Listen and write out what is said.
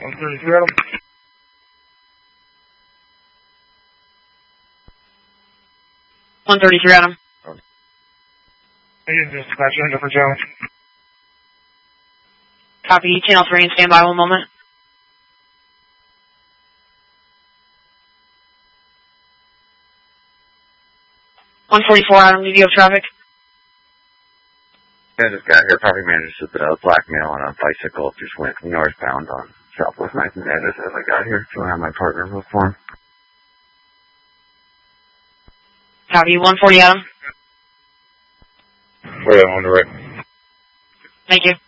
133 Adam. Adam. Again, dispatch, different channel. Copy, channel 3 and stand by 1 moment. 144 Adam, DVO traffic. Yeah, this guy here probably managed to put a blackmail on a bicycle, just went northbound on Southwest 19th as I got here, so I have my partner look for him. Copy, 140 Adam. Wait, I'm on the right. Thank you.